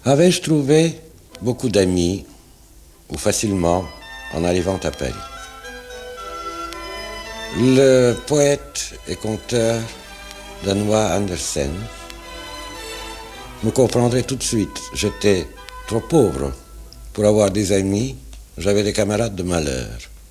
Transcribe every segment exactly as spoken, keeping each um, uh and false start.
Avais-je trouvé beaucoup d'amis, ou facilement, en arrivant à Paris? Le poète et conteur danois Andersen me comprendrait tout de suite. J'étais trop pauvre pour avoir des amis, j'avais des camarades de malheur.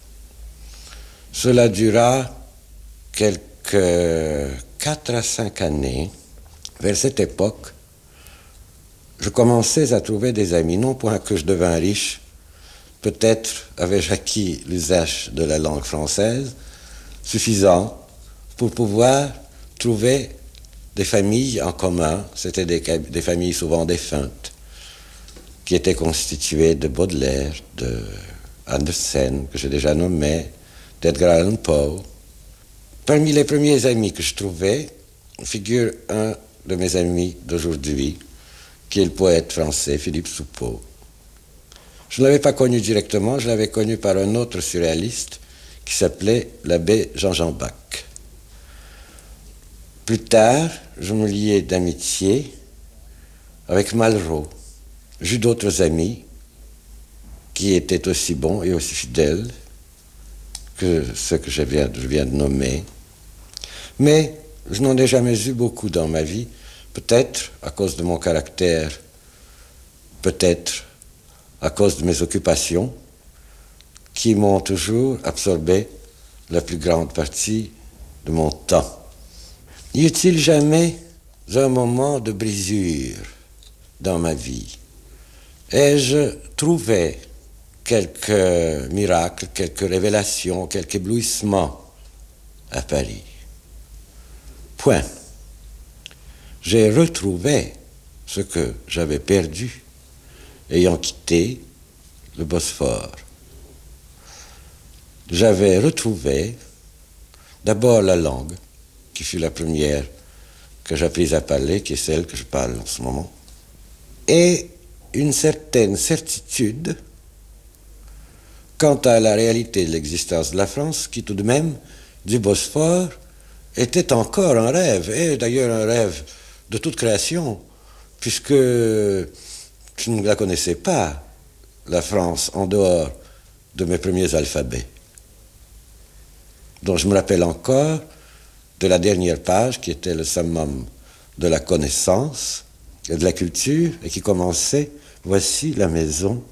Cela dura quelques quatre à cinq années. Vers cette époque, je commençais à trouver des amis, non point que je devins riche, peut-être avais-je acquis l'usage de la langue française, suffisant pour pouvoir trouver des familles en commun. C'était des, des familles souvent défuntes, qui étaient constituées de Baudelaire, de Andersen, que j'ai déjà nommé, d'Edgar Allan Poe. Parmi les premiers amis que je trouvais figure un de mes amis d'aujourd'hui, qui est le poète français Philippe Soupault. Je ne l'avais pas connu directement, je l'avais connu par un autre surréaliste qui s'appelait l'abbé Jean-Jean Bach. Plus tard, je me liai d'amitié avec Malraux. J'eus d'autres amis qui étaient aussi bons et aussi fidèles que ceux que je viens, je viens de nommer. Mais je n'en ai jamais eu beaucoup dans ma vie, peut-être à cause de mon caractère, peut-être à cause de mes occupations, qui m'ont toujours absorbé la plus grande partie de mon temps. Y eut-il jamais un moment de brisure dans ma vie? Ai-je trouvé quelques miracles, quelques révélations, quelques éblouissements à Paris? Point. J'ai retrouvé ce que j'avais perdu ayant quitté le Bosphore. J'avais retrouvé d'abord la langue, qui fut la première que j'appris à parler, qui est celle que je parle en ce moment, et une certaine certitude quant à la réalité de l'existence de la France, qui tout de même, du Bosphore, était encore un rêve, et d'ailleurs un rêve de toute création, puisque je ne la connaissais pas, la France, en dehors de mes premiers alphabets, dont je me rappelle encore de la dernière page, qui était le summum de la connaissance et de la culture, et qui commençait « Voici la maison